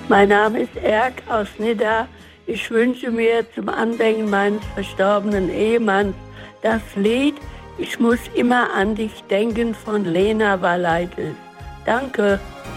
Mein Name ist Erk aus Nidda. Ich wünsche mir zum Andenken meines verstorbenen Ehemanns das Lied Ich muss immer an dich denken von Lena Valaitis. Danke.